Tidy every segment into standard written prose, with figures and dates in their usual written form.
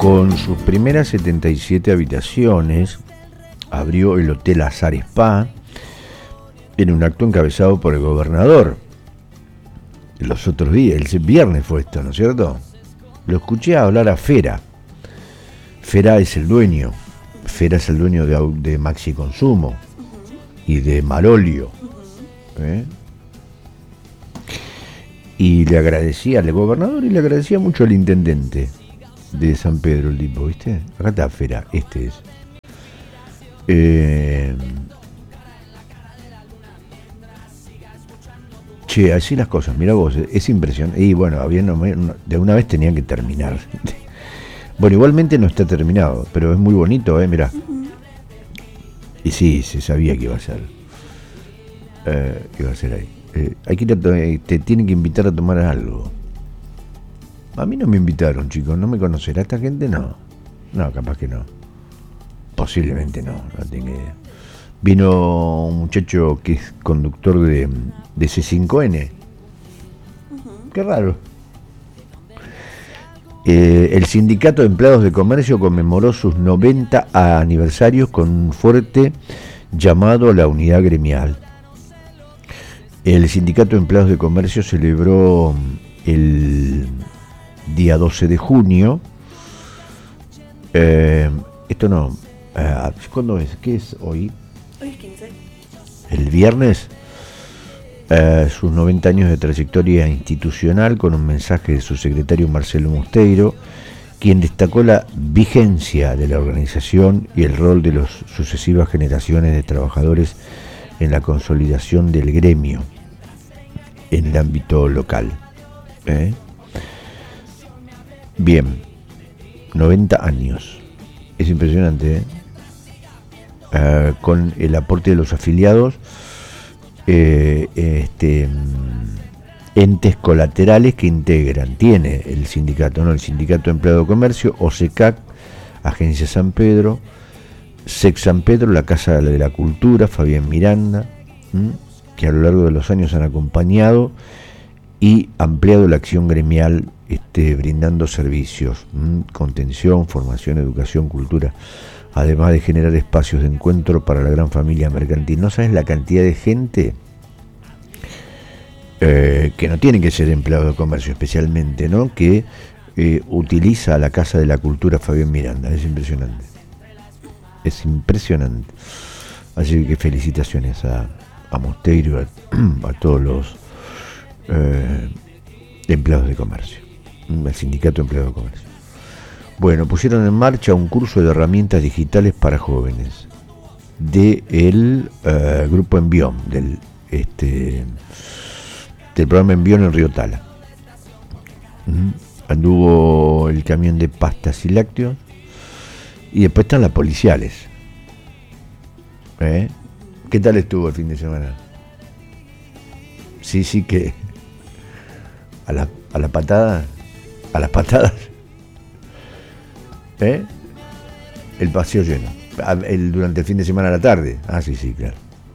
Con sus primeras 77 habitaciones, abrió el Hotel Azar Spa en un acto encabezado por el gobernador. Los otros días, el viernes fue esto, ¿no es cierto? Lo escuché hablar a Fera. Fera es el dueño. Fera es el dueño de Maxi Consumo y de Marolio. Y le agradecía al gobernador y le agradecía mucho al intendente de San Pedro, el tipo, ¿viste? Acá está Fera, este es. Che, así las cosas, mira vos, es impresionante. Y bueno, de una vez tenían que terminar. Bueno, igualmente no está terminado, pero es muy bonito, mirá. Y sí, se sabía que iba a ser. Iba a ser ahí. Hay que ir te tienen que invitar a tomar algo. A mí no me invitaron, chicos, no me conocerá esta gente, no. No, capaz que no. Posiblemente no tengo idea. Vino un muchacho que es conductor de C5N. Qué raro. El Sindicato de Empleados de Comercio conmemoró sus 90 aniversarios con un fuerte llamado a la unidad gremial. El Sindicato de Empleados de Comercio celebró el día 12 de junio. Esto no. ¿Cuándo es? ¿Qué es hoy? Hoy es 15. El viernes. Sus 90 años de trayectoria institucional, con un mensaje de su secretario Marcelo Musteiro, quien destacó la vigencia de la organización y el rol de las sucesivas generaciones de trabajadores en la consolidación del gremio en el ámbito local. Bien, 90 años. Es impresionante, con el aporte de los afiliados, entes colaterales que integran, tiene el sindicato, ¿no? El Sindicato de Empleado de Comercio, OSECAC, Agencia San Pedro, SEC San Pedro, la Casa de la Cultura, Fabián Miranda, que a lo largo de los años han acompañado y ampliado la acción gremial, brindando servicios, contención, formación, educación, cultura, además de generar espacios de encuentro para la gran familia mercantil. No sabes la cantidad de gente que no tiene que ser empleado de comercio especialmente, ¿no? Que utiliza la Casa de la Cultura Fabián Miranda. Es impresionante. Es impresionante. Así que felicitaciones a Mosteiro, a todos los empleados de comercio, al Sindicato de Empleados de Comercio. Bueno, pusieron en marcha un curso de herramientas digitales para jóvenes del grupo Envión, del programa Envión en Río Tala. Anduvo el camión de pastas y lácteos y después están las policiales. ¿Qué tal estuvo el fin de semana? Sí, que a la patada, a las patadas. El paseo lleno. Durante el fin de semana a la tarde. Sí, claro.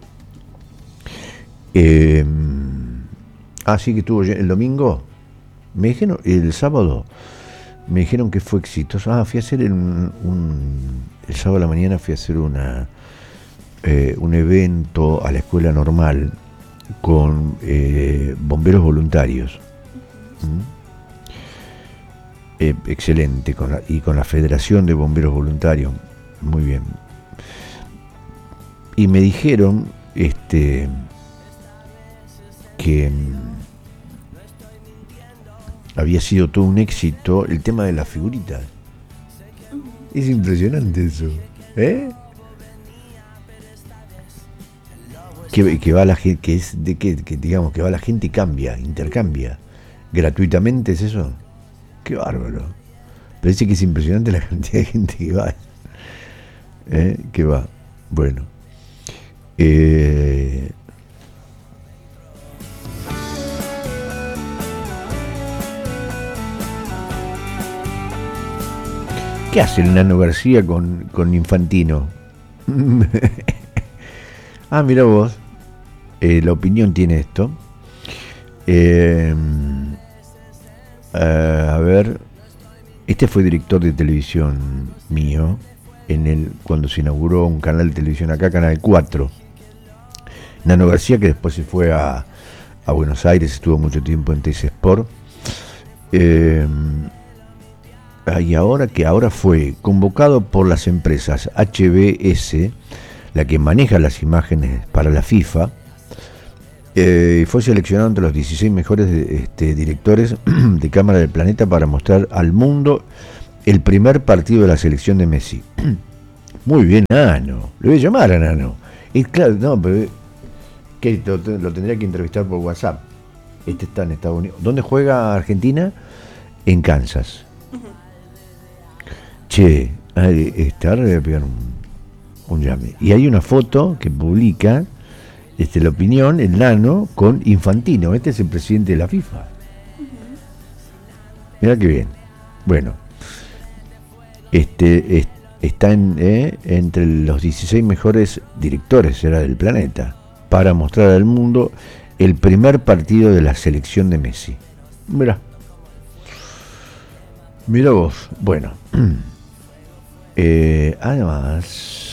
Sí que estuvo el domingo. Me dijeron, el sábado, me dijeron que fue exitoso. Fui a hacer el sábado a la mañana fui a hacer un evento a la escuela normal con bomberos voluntarios. Excelente, con la Federación de Bomberos Voluntarios, muy bien. Y me dijeron que había sido todo un éxito el tema de las figuritas. Es impresionante eso, que va la gente, que digamos que va la gente y intercambia gratuitamente, ¿es eso? Qué bárbaro. Parece que es impresionante la cantidad de gente que va. Que va. Bueno. ¿Qué hace el Nano García con Infantino? Mira vos. La opinión tiene esto. A ver, Este fue director de televisión mío cuando se inauguró un canal de televisión acá, Canal 4. Nano García, que después se fue a Buenos Aires, estuvo mucho tiempo en TC Sport. Y ahora fue convocado por las empresas HBS, la que maneja las imágenes para la FIFA, fue seleccionado entre los 16 mejores directores de cámara del planeta para mostrar al mundo el primer partido de la selección de Messi. Muy bien, Nano. Le voy a llamar a Nano. Y claro, no, pero que lo tendría que entrevistar por WhatsApp. Este está en Estados Unidos. ¿Dónde juega Argentina? En Kansas. Che, ahora le voy a pegar un llame. Y hay una foto que publica La Opinión, el Nano, con Infantino. Este es el presidente de la FIFA. Mirá qué bien. Bueno, está entre los 16 mejores directores del planeta para mostrar al mundo el primer partido de la selección de Messi. Mirá vos. Bueno, además